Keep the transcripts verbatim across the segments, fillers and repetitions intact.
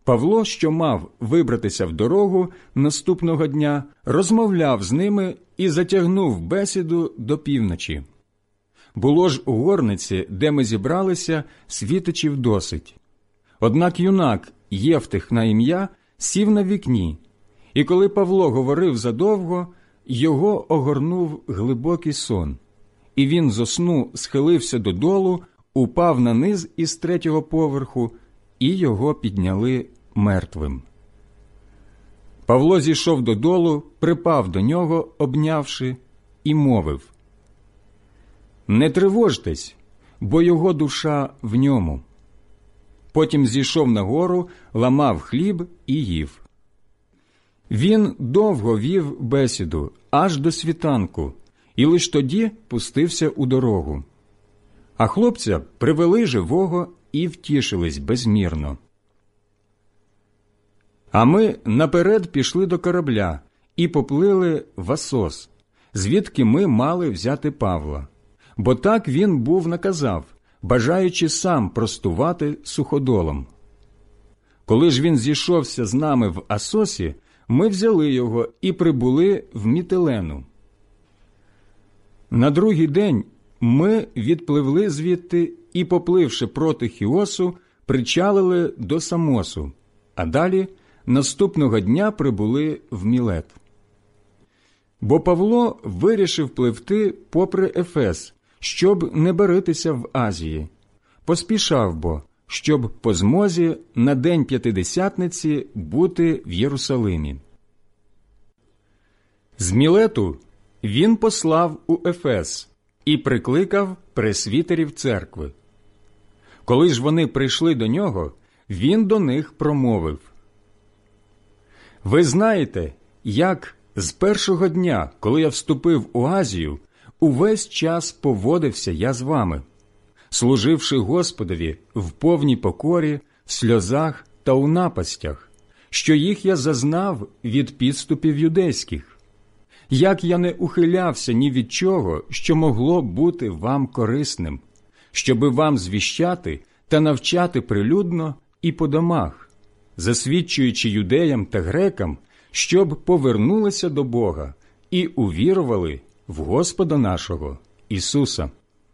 Павло, що мав вибратися в дорогу наступного дня, розмовляв з ними і затягнув бесіду до півночі. Було ж у горниці, де ми зібралися, світичів досить. Однак юнак, Євтих на ім'я, сів на вікні, і коли Павло говорив задовго, його огорнув глибокий сон, і він зо сну схилився додолу, упав на низ із третього поверху, і його підняли мертвим. Павло зійшов додолу, припав до нього, обнявши, і мовив: «Не тривожтесь, бо його душа в ньому». Потім зійшов нагору, ламав хліб і їв. Він довго вів бесіду, аж до світанку, і лиш тоді пустився у дорогу. А хлопця привели живого і втішились безмірно. А ми наперед пішли до корабля і поплили в Асос, звідки ми мали взяти Павла. Бо так він був наказав, бажаючи сам простувати суходолом. Коли ж він зійшовся з нами в Асосі, ми взяли його і прибули в Мітилену. На другий день ми відпливли звідти і, попливши проти Хіосу, причалили до Самосу, а далі наступного дня прибули в Мілет. Бо Павло вирішив пливти попри Ефес, щоб не баритися в Азії. Поспішав бо, щоб по змозі на день П'ятидесятниці бути в Єрусалимі. З Мілету він послав у Ефес і прикликав пресвітерів церкви. Коли ж вони прийшли до нього, він до них промовив: «Ви знаєте, як з першого дня, коли я вступив у Азію, увесь час поводився я з вами, служивши Господові в повній покорі, в сльозах та у напастях, що їх я зазнав від підступів юдейських. Як я не ухилявся ні від чого, що могло бути вам корисним, щоби вам звіщати та навчати прилюдно і по домах, засвідчуючи юдеям та грекам, щоб повернулися до Бога і увірували в Господа нашого Ісуса.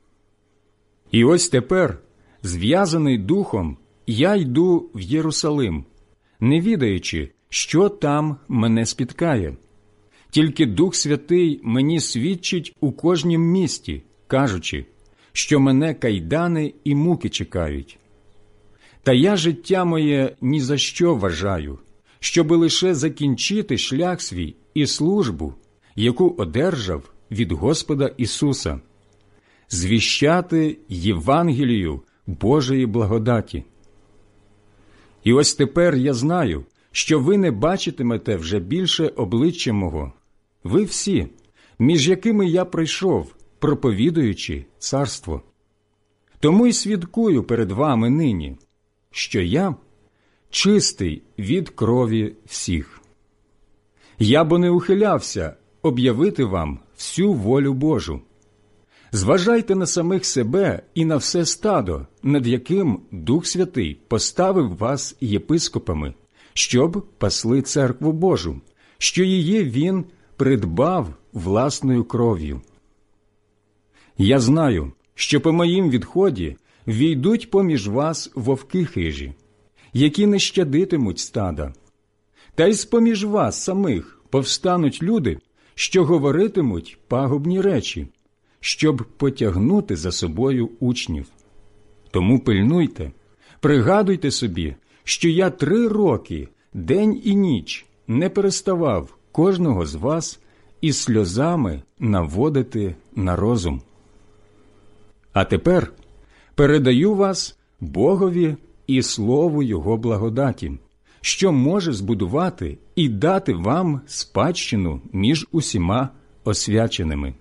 І ось тепер, зв'язаний духом, я йду в Єрусалим, не відаючи, що там мене спіткає. Тільки Дух Святий мені свідчить у кожнім місті, кажучи, що мене кайдани і муки чекають. Та я життя моє ні за що вважаю, щоби лише закінчити шлях свій і службу, яку одержав від Господа Ісуса, звіщати Євангелію Божої благодаті. І ось тепер я знаю, що ви не бачитимете вже більше обличчя мого, ви всі, між якими я прийшов, проповідуючи царство. Тому й свідкую перед вами нині, що я чистий від крові всіх. Я бо не ухилявся об'явити вам всю волю Божу. Зважайте на самих себе і на все стадо, над яким Дух Святий поставив вас єпископами, щоб пасли церкву Божу, що її він придбав власною кров'ю. Я знаю, що по моїм відході війдуть поміж вас вовки хижі, які не щадитимуть стада. Та й з-поміж вас самих повстануть люди, що говоритимуть пагубні речі, щоб потягнути за собою учнів. Тому пильнуйте, пригадуйте собі, що я три роки, день і ніч, не переставав кожного з вас із сльозами наводити на розум. А тепер передаю вас Богові і Слову Його благодаті, що може збудувати і дати вам спадщину між усіма освяченими.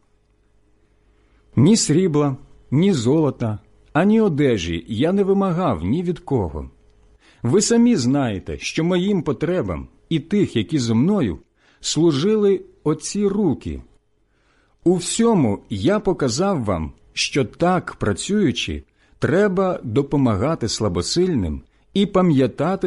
Ні срібла, ні золота, ані одежі я не вимагав ні від кого. Ви самі знаєте, що моїм потребам і тих, які зо мною, служили оці руки. У всьому я показав вам, що так, працюючи, треба допомагати слабосильним і пам'ятати